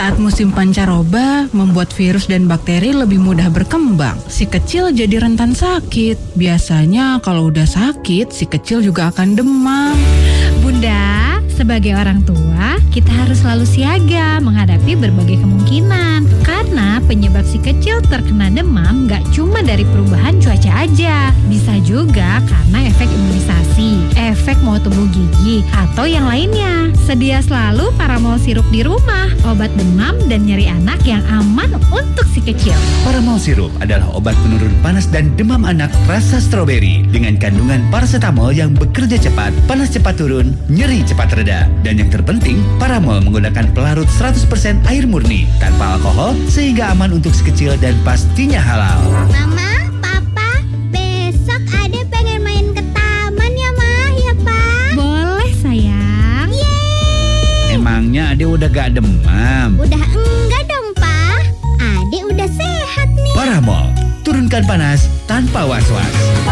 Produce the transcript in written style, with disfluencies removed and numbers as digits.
Saat musim pancaroba, membuat virus dan bakteri lebih mudah berkembang. Si kecil jadi rentan sakit. Biasanya kalau udah sakit, si kecil juga akan demam. Bunda, sebagai orang tua, kita harus selalu siaga menghadapi berbagai kemungkinan. Karena penyebab si kecil terkena demam gak cuma dari perubahan cuaca aja. Bisa juga karena efek imunisasi, efek mau tumbuh gigi, atau yang lainnya. Sedia selalu Paramol sirup di rumah, obat demam dan nyeri anak yang aman untuk si kecil. Paramol sirup adalah obat penurun panas dan demam anak rasa stroberi dengan kandungan paracetamol yang bekerja cepat, panas cepat turun, nyeri cepat reda. Dan yang terpenting, Paramol menggunakan pelarut 100% air murni tanpa alkohol sehingga aman untuk si kecil dan pastinya halal. Mama, Papa, besok Ade pengen main ke taman ya, Ma? Ya, Pak? Boleh sayang. Yeay! Emangnya Ade udah gak demam? Udah enggak dong, Pak. Ade udah sehat nih. Paramol, turunkan panas tanpa was-was.